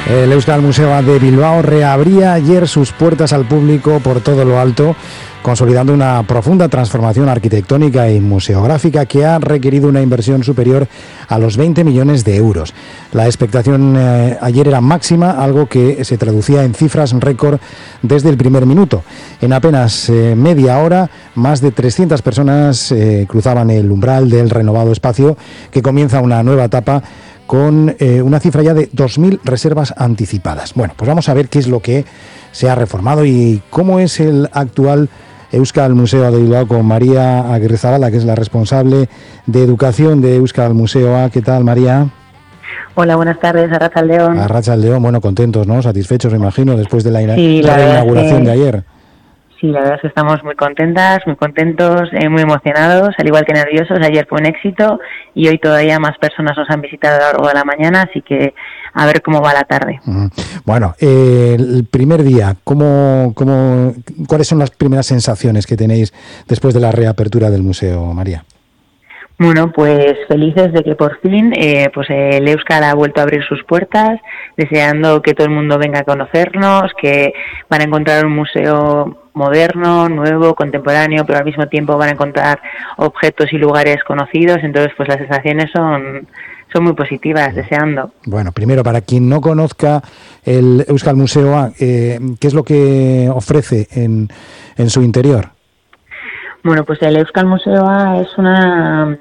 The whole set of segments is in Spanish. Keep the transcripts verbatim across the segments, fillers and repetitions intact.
El Euskal Museo de Bilbao reabría ayer sus puertas al público por todo lo alto, consolidando una profunda transformación arquitectónica y museográfica que ha requerido una inversión superior a los veinte millones de euros. La expectación eh, ayer era máxima, algo que se traducía en cifras récord desde el primer minuto. En apenas eh, media hora, más de trescientas personas eh, cruzaban el umbral del renovado espacio, que comienza una nueva etapa con eh, una cifra ya de dos mil reservas anticipadas. Bueno, pues vamos a ver qué es lo que se ha reformado y cómo es el actual Euskal Museo de Bilbao con María Agirrezabala, que es la responsable de educación de Euskal Museo A. ¿Qué tal, María? Hola, buenas tardes, Arratsaldeon. Arratsaldeon, bueno, contentos, ¿no? Satisfechos, me imagino, después de la, ina- sí, la la inauguración que... de ayer. Sí, la verdad es que estamos muy contentas, muy contentos, eh, muy emocionados, al igual que nerviosos. Ayer fue un éxito y hoy todavía más personas nos han visitado a lo largo de la mañana, así que a ver cómo va la tarde. Uh-huh. Bueno, eh, el primer día, ¿cómo, cómo, ¿cuáles son las primeras sensaciones que tenéis después de la reapertura del museo, María? Bueno, pues felices de que por fin eh, pues el Euskal ha vuelto a abrir sus puertas, deseando que todo el mundo venga a conocernos, que van a encontrar un museo moderno, nuevo, contemporáneo, pero al mismo tiempo van a encontrar objetos y lugares conocidos. Entonces, pues las sensaciones son, son muy positivas, deseando. Bueno, primero, para quien no conozca el Euskal Museo A, eh, ¿qué es lo que ofrece en, en su interior? Bueno, pues el Euskal Museo A es una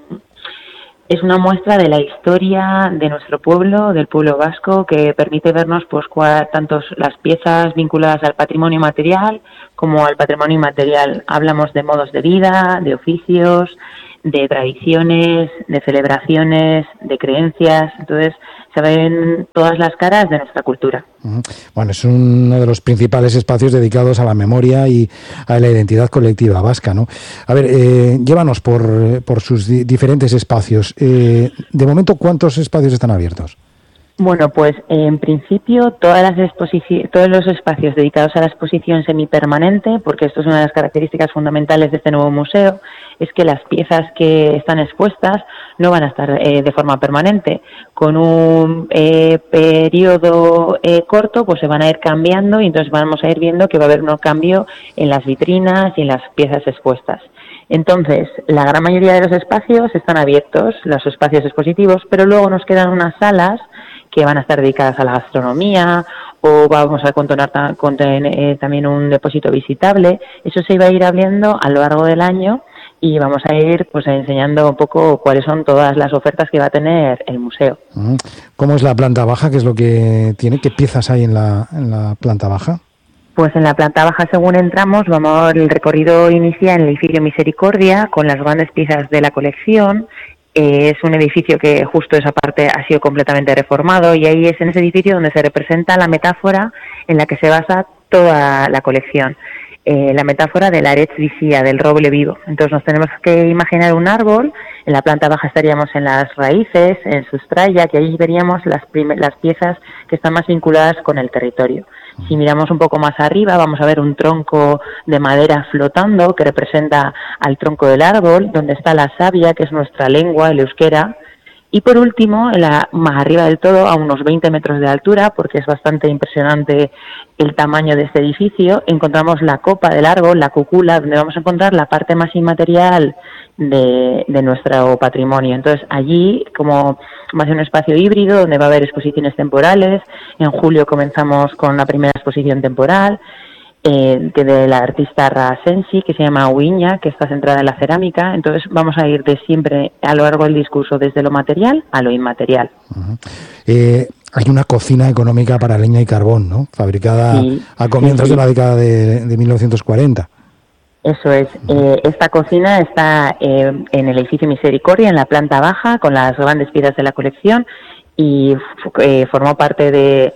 es una muestra de la historia de nuestro pueblo, del pueblo vasco, que permite vernos pues cua, tanto las piezas vinculadas al patrimonio material como al patrimonio inmaterial. Hablamos de modos de vida, de oficios, de tradiciones, de celebraciones, de creencias. Entonces se ven todas las caras de nuestra cultura. Bueno, es uno de los principales espacios dedicados a la memoria y a la identidad colectiva vasca, ¿no? A ver, eh, llévanos por, por sus di- diferentes espacios. Eh, de momento, ¿cuántos espacios están abiertos? Bueno, pues en principio todas las exposici- todos los espacios dedicados a la exposición semipermanente, porque esto es una de las características fundamentales de este nuevo museo, es que las piezas que están expuestas no van a estar eh, de forma permanente. Con un eh, periodo eh, corto, pues se van a ir cambiando y entonces vamos a ir viendo que va a haber un cambio en las vitrinas y en las piezas expuestas. Entonces, la gran mayoría de los espacios están abiertos, los espacios expositivos, pero luego nos quedan unas salas que van a estar dedicadas a la gastronomía, o vamos a contener, contener eh, también un depósito visitable. Eso se va a ir abriendo a lo largo del año y vamos a ir pues enseñando un poco cuáles son todas las ofertas que va a tener el museo. ¿Cómo es la planta baja? ¿Qué es lo que tiene? ¿Qué piezas hay en la, en la planta baja? Pues en la planta baja, según entramos, vamos el recorrido inicia en el edificio Misericordia con las grandes piezas de la colección. Eh, es un edificio que justo esa parte ha sido completamente reformado y ahí es en ese edificio donde se representa la metáfora en la que se basa toda la colección. Eh, la metáfora del Aretz Bizia, del roble vivo. Entonces nos tenemos que imaginar un árbol, en la planta baja estaríamos en las raíces, en su estrella, que ahí veríamos las, prim- las piezas que están más vinculadas con el territorio. Si miramos un poco más arriba, vamos a ver un tronco de madera flotando que representa al tronco del árbol, donde está la savia, que es nuestra lengua, el euskera. Y por último, en la, más arriba del todo, a unos veinte metros de altura, porque es bastante impresionante el tamaño de este edificio, encontramos la copa del árbol, la cúcula, donde vamos a encontrar la parte más inmaterial de, de nuestro patrimonio. Entonces, allí, como va a ser un espacio híbrido, donde va a haber exposiciones temporales, en julio comenzamos con la primera exposición temporal, Eh, que de la artista Rasensi, que se llama Uiña, que está centrada en la cerámica. Entonces vamos a ir de siempre a lo largo del discurso desde lo material a lo inmaterial. Uh-huh. Eh, hay una cocina económica para leña y carbón, ¿no? Fabricada sí, a comienzos sí, sí. de la década de, de mil novecientos cuarenta. Eso es. Eh, esta cocina está eh, en el edificio Misericordia, en la planta baja, con las grandes piezas de la colección y eh, formó parte de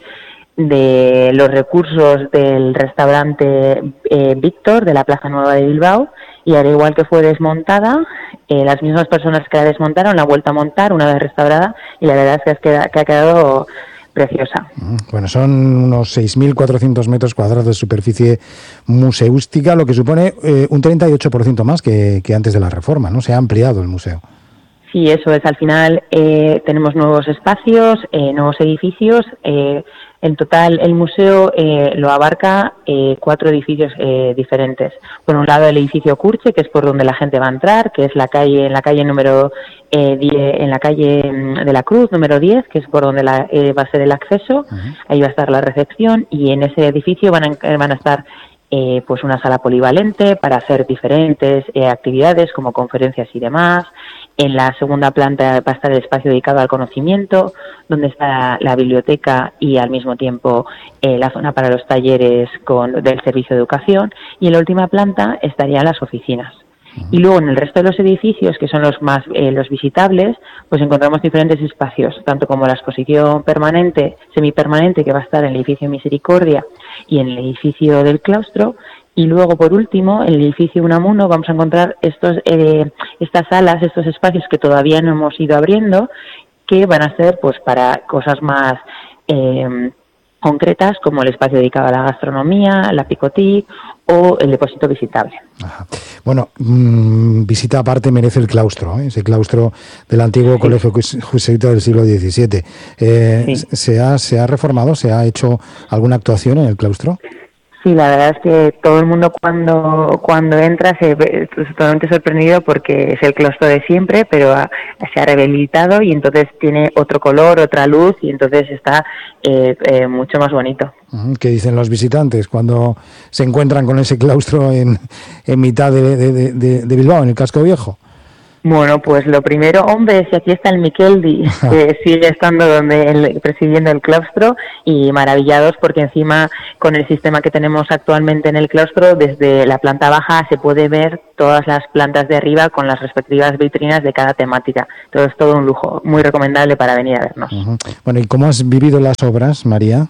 de los recursos del restaurante eh, Víctor de la Plaza Nueva de Bilbao, y al igual que fue desmontada, eh, las mismas personas que la desmontaron la han vuelto a montar una vez restaurada y la verdad es que, es que, que ha quedado preciosa. Bueno, son unos seis mil cuatrocientos metros cuadrados de superficie museística, lo que supone eh, un treinta y ocho por ciento más que, que antes de la reforma, ¿no? Se ha ampliado el museo. Sí, eso es. Al final eh, tenemos nuevos espacios, eh, nuevos edificios, eh, En total, el museo eh, lo abarca eh, cuatro edificios eh, diferentes. Por un lado, el edificio Curche, que es por donde la gente va a entrar, que es la calle, en la calle número eh, diez, en la calle de la Cruz, número diez, que es por donde la, eh, va a ser el acceso. Uh-huh. Ahí va a estar la recepción y en ese edificio van a, van a estar eh, pues una sala polivalente para hacer diferentes eh, actividades como conferencias y demás. En la segunda planta va a estar el espacio dedicado al conocimiento, donde está la biblioteca y al mismo tiempo eh, la zona para los talleres con, del servicio de educación. Y en la última planta estarían las oficinas. Y luego en el resto de los edificios, que son los más eh, los visitables, pues encontramos diferentes espacios, tanto como la exposición permanente, semipermanente, que va a estar en el edificio Misericordia y en el edificio del claustro. Y luego, por último, en el edificio Unamuno vamos a encontrar estos, eh, estas salas, estos espacios que todavía no hemos ido abriendo, que van a ser pues para cosas más eh, concretas, como el espacio dedicado a la gastronomía, la picotic o el depósito visitable. Ajá. Bueno, mmm, visita aparte merece el claustro, ¿eh? Ese claustro del antiguo sí. Colegio Jesuita del siglo diecisiete. Eh, sí. ¿se ha, ¿Se ha reformado? ¿Se ha hecho alguna actuación en el claustro? Sí, la verdad es que todo el mundo cuando cuando entra se ve totalmente sorprendido porque es el claustro de siempre, pero ha, se ha rehabilitado y entonces tiene otro color, otra luz y entonces está eh, eh, mucho más bonito. ¿Qué dicen los visitantes cuando se encuentran con ese claustro en, en mitad de, de, de, de Bilbao, en el casco viejo? Bueno, pues lo primero, hombre, si aquí está el Miqueldi, que sigue estando donde el, presidiendo el claustro, y maravillados porque encima con el sistema que tenemos actualmente en el claustro, desde la planta baja se puede ver todas las plantas de arriba con las respectivas vitrinas de cada temática. Entonces es todo un lujo, muy recomendable para venir a vernos. Uh-huh. Bueno, ¿y cómo has vivido las obras, María?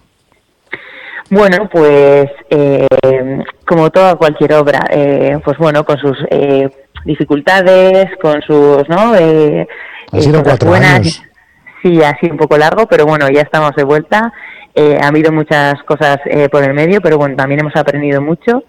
Bueno, pues eh, como toda cualquier obra, eh, pues bueno, con sus eh, dificultades, con sus, ¿no? Eh, ha sido cuatro buenas. años. Sí, ha sido un poco largo, pero bueno, ya estamos de vuelta. Eh, ha habido muchas cosas eh, por el medio, pero bueno, también hemos aprendido mucho.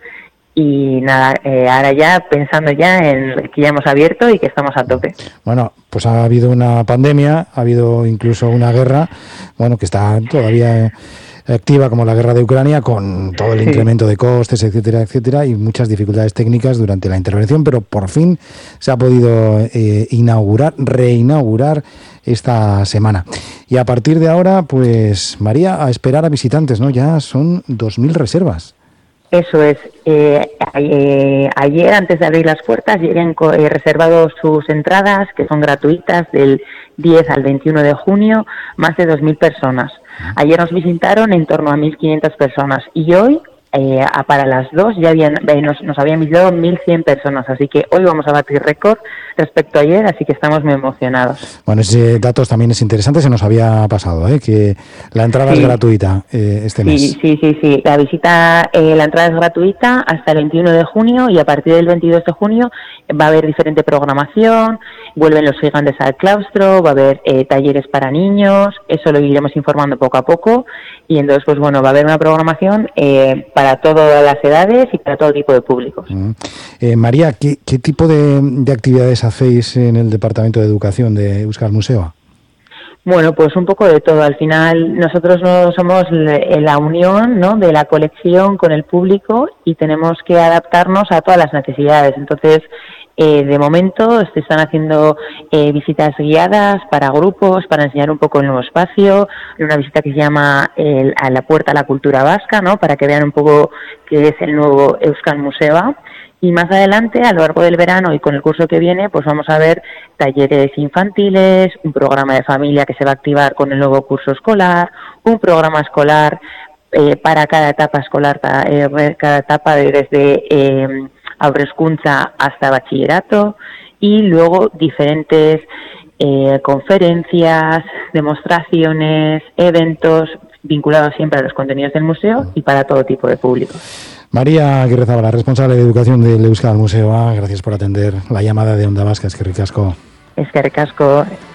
Y nada, eh, ahora ya pensando ya en que ya hemos abierto y que estamos a tope. Bueno, pues ha habido una pandemia, ha habido incluso una guerra, bueno, que está todavía activa, como la guerra de Ucrania, con todo el sí. incremento de costes, etcétera, etcétera, y muchas dificultades técnicas durante la intervención, pero por fin se ha podido eh, inaugurar, reinaugurar esta semana. Y a partir de ahora, pues María, a esperar a visitantes, ¿no? Ya son dos mil reservas. Eso es. Eh, eh, ayer, antes de abrir las puertas, ya han eh, reservado sus entradas, que son gratuitas, del diez al veintiuno de junio, más de dos mil personas. Ayer nos visitaron en torno a mil quinientas personas y hoy, eh, para las dos, ya habían, nos, nos habían visitado mil cien personas. Así que hoy vamos a batir récord respecto a ayer, así que estamos muy emocionados. Bueno, ese dato también es interesante, se nos había pasado, ¿eh? Que la entrada sí. es gratuita eh, este sí, mes. Sí, sí, sí. La visita, eh, la entrada es gratuita hasta el veintiuno de junio y a partir del veintidós de junio va a haber diferente programación, vuelven los gigantes al claustro, va a haber eh, talleres para niños, eso lo iremos informando poco a poco y entonces, pues bueno, va a haber una programación eh, para todas las edades y para todo tipo de públicos. Uh-huh. Eh, María, ¿qué, qué tipo de, de actividades hacéis en el Departamento de Educación de Euskal Museo? Bueno, pues un poco de todo. Al final nosotros no somos la unión, ¿no?, de la colección con el público y tenemos que adaptarnos a todas las necesidades. Entonces, eh, de momento se están haciendo eh, visitas guiadas para grupos, para enseñar un poco el nuevo espacio, una visita que se llama el, a la puerta a la cultura vasca, ¿no?, para que vean un poco qué es el nuevo Euskal Museo. Y más adelante, a lo largo del verano y con el curso que viene, pues vamos a ver talleres infantiles, un programa de familia que se va a activar con el nuevo curso escolar, un programa escolar eh, para cada etapa escolar, eh, cada etapa desde eh, Haurreskuntza hasta bachillerato, y luego diferentes eh, conferencias, demostraciones, eventos vinculados siempre a los contenidos del museo y para todo tipo de público. María Aguirre Zabala, responsable de educación del Euskal Museo. Ah, gracias por atender la llamada de Onda Vasca. Eskerrik asko. Eskerrik asko.